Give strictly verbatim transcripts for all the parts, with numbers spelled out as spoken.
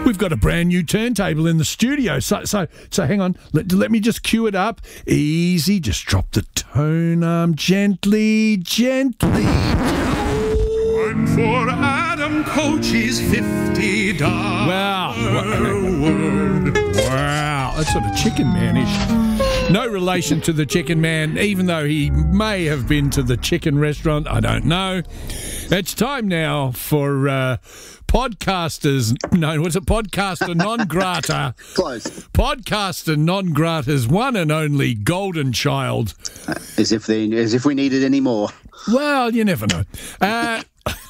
We've got a brand new turntable in the studio. So, so, so hang on. Let, let me just cue it up. Easy. Just drop the tone arm gently, gently. Time for Adam Coach's fifty dollars Wow. word. Wow. That's sort of Chicken Man-ish. No relation to the Chicken Man, even though he may have been to the chicken restaurant. I don't know. It's time now for uh, podcasters. No, what's it? Podcaster non grata. Close. Podcaster non grata's one and only golden child. Uh, as if they, as if we needed any more. Well, you never know. Uh,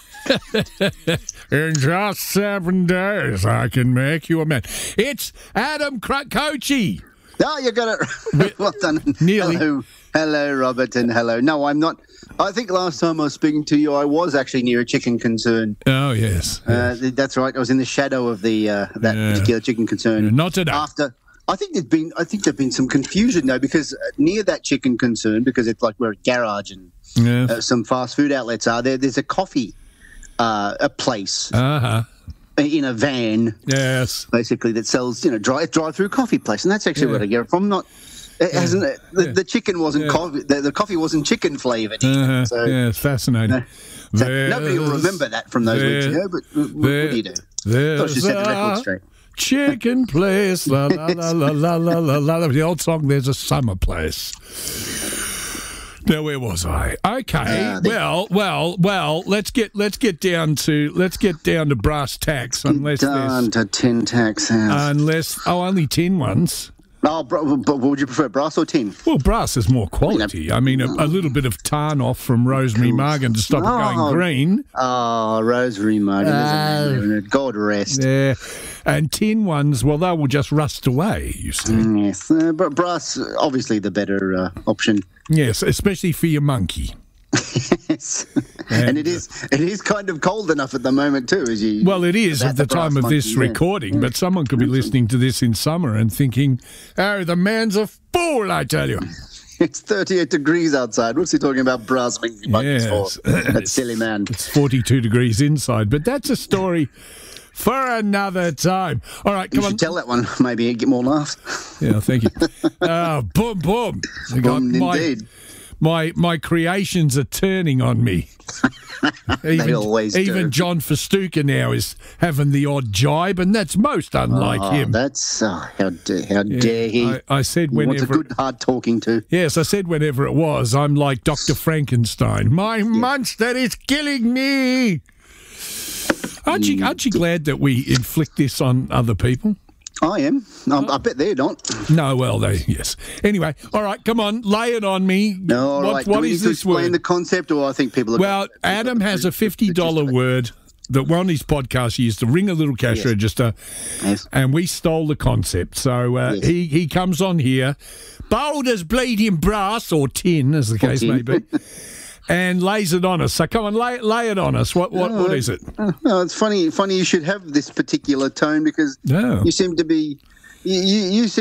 in just seven days, I can make you a man. It's Adam Coachy. Oh, you got it. Well done. Nearly. Hello. Hello, Robert, and hello. No, I'm not. I think last time I was speaking to you, I was actually near a chicken concern. Oh, yes. Uh, that's right. I was in the shadow of the uh, that Yeah. particular chicken concern. Not today. After, I think there's been. I think there's been some confusion though, because near that chicken concern, because it's like where a garage and Yes. uh, some fast food outlets are there. There's a coffee, uh, a place Uh-huh. in a van. Yes. Basically, that sells, you know, drive drive through coffee place, and that's actually Yeah. where I get it from. Not, it hasn't it? The, Yeah. the chicken wasn't Yeah. coffee. The, the coffee wasn't chicken flavored. Uh-huh. So, yeah, it's fascinating. uh, so nobody will There's- remember that from those weeks there- ago. But what, what do you do? There's Thought you set the record a straight. chicken place, la la la la la la la la. The old song, "There's a summer place." Now, where was I? Okay, Uh, the- well, well, well. Let's get let's get down to let's get down to brass tacks. Unless Down there's to Tin Tax House. unless oh, only tin ones. oh, bro, but would you prefer brass or tin? Well, brass is more quality. I mean, a, a little bit of tarn off from Rosemary Margan to stop it Oh. going green. Oh, Rosary Martin. There's a man there in it. God rest. Yeah, and tin ones, well, they will just rust away. You see. Mm, Yes, uh, but brass, obviously the better uh, option. Yes, especially for your monkey. Yes. and it is it is kind of cold enough at the moment too, as you. Well, it is about at the brass time of this monkey, yeah. recording, but someone could be listening to this in summer and thinking, oh, the man's a fool, I tell you. It's thirty-eight degrees outside. What's he talking about brass monkey monkeys Yes. for? That silly man. It's forty-two degrees inside, but that's a story for another time. All right, You come should on. tell that one. Maybe get more laughs. Yeah, thank you. Oh, boom, boom. I got Boom, my, indeed. my, my creations are turning on me. Even, always do. even John Festuca now is having the odd jibe, and that's most unlike Oh, him. that's oh, how dare, how dare he? I, I said He wants a whenever. good hard talking to. Yes, I said whenever it was, I'm like Doctor Frankenstein. My monster is killing me. Aren't you, aren't you glad that we inflict this on other people? I am. I, I bet they're not. No, well, they, yes. Anyway, all right, come on, lay it on me. No, all what right. what Do we is need to this explain word? the concept, or I think people are. Well, Adam has a fifty dollars word that on his podcast he used to ring a little cash Yes. register, Yes. and we stole the concept. So uh, Yes. he, he comes on here, bold as bleeding brass or tin, as the case tin. may be, and lays it on us. So come on, lay, lay it on us. What what, what is it? Oh, no, it's funny. Funny you should have this particular tone because No. you seem to be. You, you, you seem